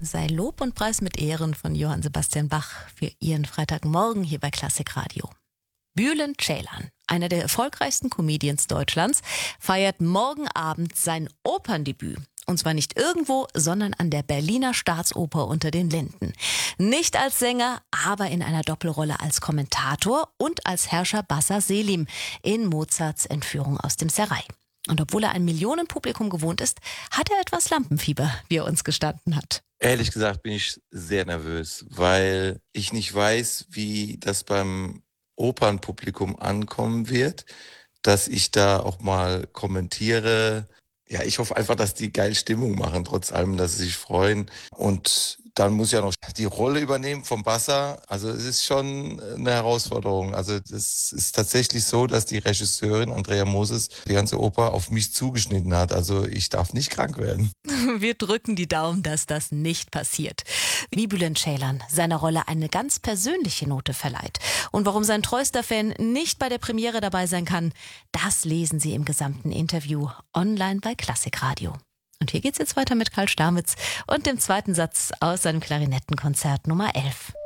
sei Lob und Preis mit Ehren von Johann Sebastian Bach für Ihren Freitagmorgen hier bei Klassik Radio. Bülent Ceylan, einer der erfolgreichsten Comedians Deutschlands, feiert morgen Abend sein Operndebüt. Und zwar nicht irgendwo, sondern an der Berliner Staatsoper unter den Linden. Nicht als Sänger, aber in einer Doppelrolle als Kommentator und als Herrscher Bassa Selim in Mozarts Entführung aus dem Serail. Und obwohl er ein Millionenpublikum gewohnt ist, hat er etwas Lampenfieber, wie er uns gestanden hat. Ehrlich gesagt bin ich sehr nervös, weil ich nicht weiß, wie das beim Opernpublikum ankommen wird, dass ich da auch mal kommentiere. Ja, ich hoffe einfach, dass die geil Stimmung machen, trotz allem, dass sie sich freuen. Und dann muss ich ja noch die Rolle übernehmen vom Bassa. Also es ist schon eine Herausforderung. Also es ist tatsächlich so, dass die Regisseurin Andrea Moses die ganze Oper auf mich zugeschnitten hat. Also ich darf nicht krank werden. Wir drücken die Daumen, dass das nicht passiert. Wie Bülent Ceylan seiner Rolle eine ganz persönliche Note verleiht. Und warum sein treuester Fan nicht bei der Premiere dabei sein kann, das lesen Sie im gesamten Interview online bei Klassik Radio. Und hier geht's jetzt weiter mit Karl Stamitz und dem zweiten Satz aus seinem Klarinettenkonzert Nummer 11.